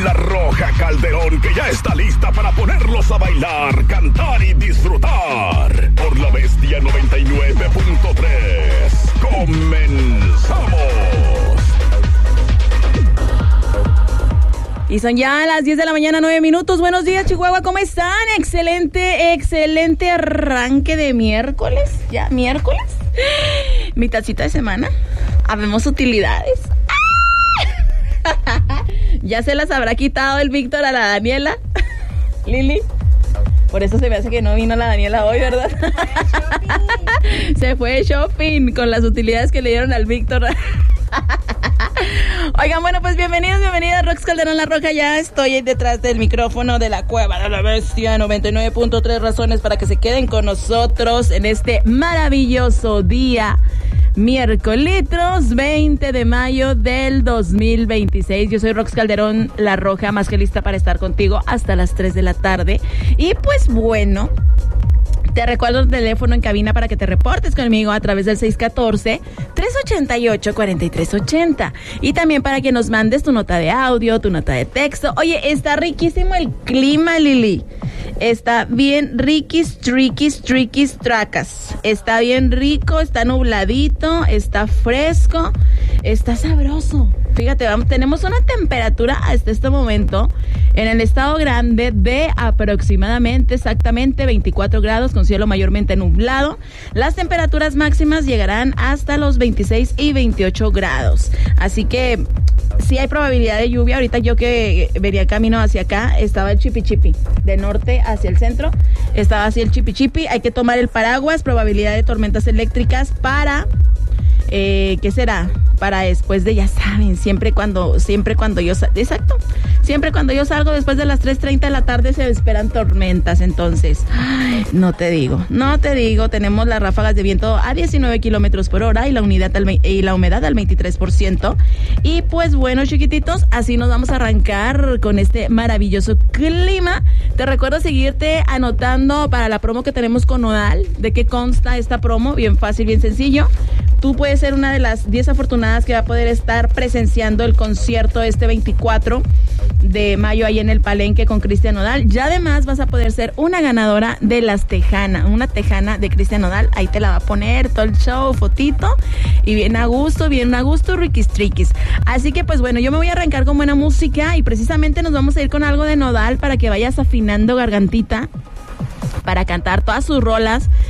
La Roja Calderón, que ya está lista para ponerlos a bailar, cantar y disfrutar. Por La Bestia 99.3. ¡Comenzamos! Y son ya las 10 de la mañana, 9 minutos. Buenos días, Chihuahua, ¿cómo están? Excelente arranque de miércoles. ¿Ya miércoles? Mi tacita de semana. Habemos utilidades. Ya se las habrá quitado el Víctor a la Daniela. Lili. Por eso se me hace que no vino la Daniela hoy, ¿verdad? Se fue shopping con las utilidades que le dieron al Víctor. Oigan, bueno, pues bienvenidas, Rox Calderón La Roja. Ya estoy detrás del micrófono de la Cueva de la Bestia 99.3, razones para que se queden con nosotros en este maravilloso día, miércoles 20 de mayo del 2026. Yo soy Rox Calderón La Roja, más que lista para estar contigo hasta las 3 de la tarde. Y pues bueno, te recuerdo el teléfono en cabina para que te reportes conmigo a través del 614-388-4380. Y también para que nos mandes tu nota de audio, tu nota de texto. Oye, está riquísimo el clima, Lili. Está bien riquis, tracas. Está bien rico, está nubladito, está fresco, está sabroso. Fíjate, tenemos una temperatura hasta este momento en el estado grande de aproximadamente exactamente 24 grados con cielo mayormente nublado. Las temperaturas máximas llegarán hasta los 26 y 28 grados. Así que sí hay probabilidad de lluvia. Ahorita yo que venía camino hacia acá, estaba el chipi-chipi. De norte hacia el centro, estaba así el chipi-chipi. Hay que tomar el paraguas, probabilidad de tormentas eléctricas para... ¿qué será? Para después de, ya saben, siempre cuando yo salgo después de las 3:30 de la tarde se esperan tormentas. Entonces, no te digo, tenemos las ráfagas de viento a 19 kilómetros por hora y la humedad al 23%. Y pues bueno, chiquititos, así nos vamos a arrancar con este maravilloso clima. Te recuerdo seguirte anotando para la promo que tenemos con Nodal. ¿De qué consta esta promo? Bien fácil, bien sencillo. Tú puedes ser una de las 10 afortunadas que va a poder estar presenciando el concierto este 24 de mayo ahí en el Palenque con Cristian Nodal. Ya además vas a poder ser una ganadora de las Tejana, una tejana de Cristian Nodal. Ahí te la va a poner todo el show, fotito, y bien a gusto, riquis triquis. Así que pues bueno, yo me voy a arrancar con buena música y precisamente nos vamos a ir con algo de Nodal para que vayas afinando gargantita para cantar todas sus rolas